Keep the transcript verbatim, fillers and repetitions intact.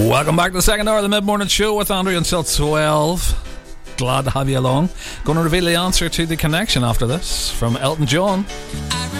Welcome back to the second hour of the Mid-Morning Show with Andrew until twelve. Glad to have you along. Going to reveal the answer to the connection after this from Elton John.